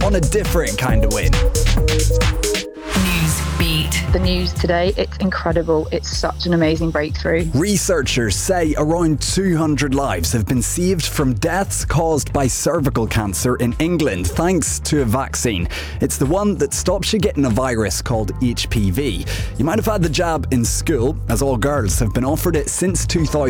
on a different kind of win. The news today, it's incredible. It's such an amazing breakthrough. Researchers say around 200 lives have been saved from deaths caused by cervical cancer in England thanks to a vaccine. It's the one that stops you getting a virus called HPV. You might have had the jab in school, as all girls have been offered it since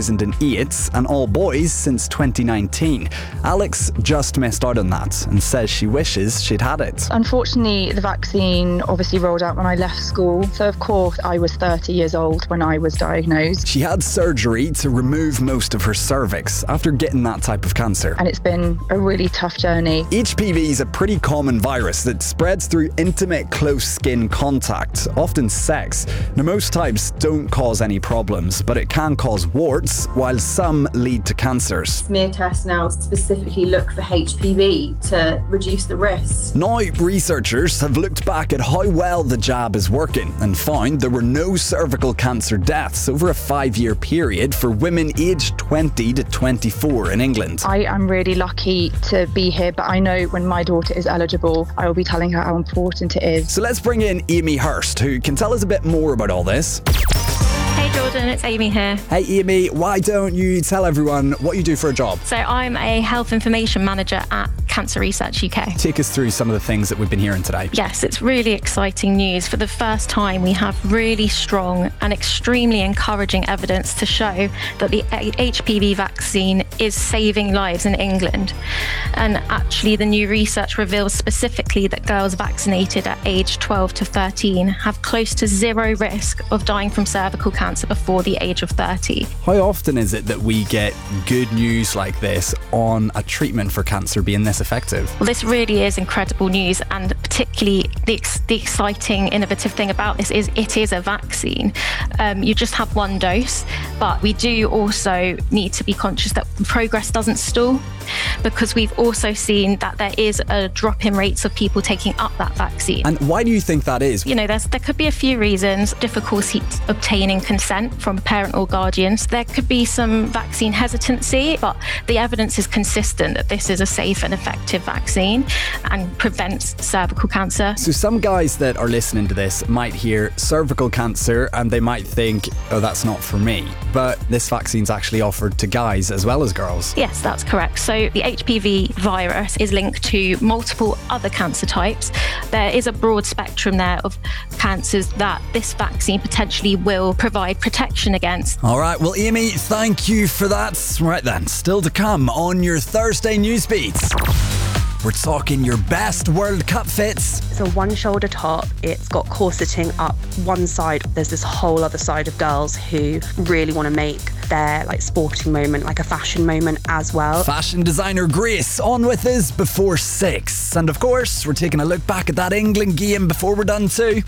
2008 and all boys since 2019. Alex just missed out on that and says she wishes she'd had it. Unfortunately, the vaccine obviously rolled out when I left school. So of course I was 30 years old when I was diagnosed. She had surgery to remove most of her cervix after getting that type of cancer. And it's been a really tough journey. HPV is a pretty common virus that spreads through intimate, close skin contact, often sex. Now, most types don't cause any problems, but it can cause warts, while some lead to cancers. Smear tests now specifically look for HPV to reduce the risk. Now, researchers have looked back at how well the jab is working and found there were no cervical cancer deaths over a 5-year period for women aged 20 to 24 in England. I am really lucky to be here, but I know when my daughter is eligible, I will be telling her how important it is. So let's bring in Amy Hurst, who can tell us a bit more about all this. Hey Jordan, it's Amy here. Hey Amy, why don't you tell everyone what you do for a job? So I'm a health information manager at Cancer Research UK. Take us through some of the things that we've been hearing today. Yes, it's really exciting news. For the first time, we have really strong and extremely encouraging evidence to show that the HPV vaccine is saving lives in England. And actually, the new research reveals specifically that girls vaccinated at age 12 to 13 have close to zero risk of dying from cervical cancer before the age of 30. How often is it that we get good news like this on a treatment for cancer being this effective? Well, this really is incredible news, and particularly the exciting, innovative thing about this is it is a vaccine. You just have one dose, but we do also need to be conscious that progress doesn't stall, because we've also seen that there is a drop in rates of people taking up that vaccine. And why do you think that is? You know, there could be a few reasons. Difficulty obtaining consent from parent or guardians. There could be some vaccine hesitancy, but the evidence is consistent that this is a safe and effective vaccine and prevents cervical cancer. So some guys that are listening to this might hear cervical cancer and they might think, oh, that's not for me. But this vaccine's actually offered to guys as well as girls. Yes, that's correct. So the HPV virus is linked to multiple other cancer types. There is a broad spectrum there of cancers that this vaccine potentially will provide protection against. All right, well, Amy, thank you for that. Right then, still to come on your Thursday News Beats. We're talking your best World Cup fits. It's a one-shoulder top. It's got corseting up one side. There's this whole other side of girls who really want to make their sporting moment like a fashion moment as well. Fashion designer Grace on with us before 6. And of course, we're taking a look back at that England game before we're done too.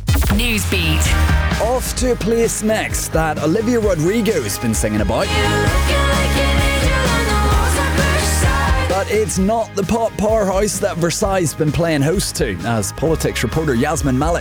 Newsbeat. Off to a place next that Olivia Rodrigo's been singing about. But it's not the pop powerhouse that Versailles has been playing host to, as politics reporter Yasmin Malik